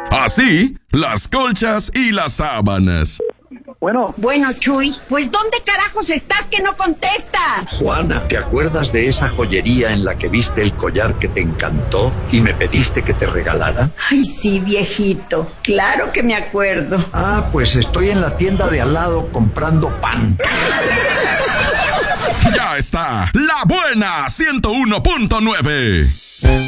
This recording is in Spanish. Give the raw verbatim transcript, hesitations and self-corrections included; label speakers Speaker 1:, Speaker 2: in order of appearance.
Speaker 1: Así, las colchas y las sábanas.
Speaker 2: Bueno.
Speaker 3: Bueno, Chuy, pues ¿dónde carajos estás que no contestas?
Speaker 4: Juana, ¿te acuerdas de esa joyería en la que viste el collar que te encantó y me pediste que te regalara?
Speaker 3: Ay, sí, viejito, claro que me acuerdo.
Speaker 4: Ah, pues estoy en la tienda de al lado comprando pan.
Speaker 1: Ya está, La Buena ciento uno punto nueve.